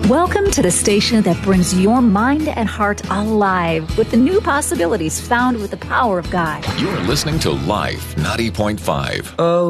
Welcome to the station that brings your mind and heart alive with the new possibilities found with the power of God. You're listening to Life 90.5. Oh,